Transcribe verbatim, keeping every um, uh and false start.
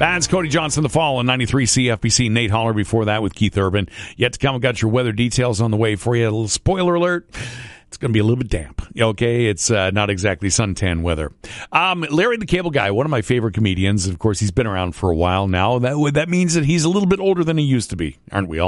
That's Cody Johnson, The Fall on ninety-three C F B C. Nate Holler before that with Keith Urban. Yet to come, we've got your weather details on the way for you. A little spoiler alert. It's going to be a little bit damp, okay? It's uh, not exactly suntan weather. Um, Larry the Cable Guy, one of my favorite comedians. Of course, he's been around for a while now. That, that means that he's a little bit older than he used to be, aren't we all?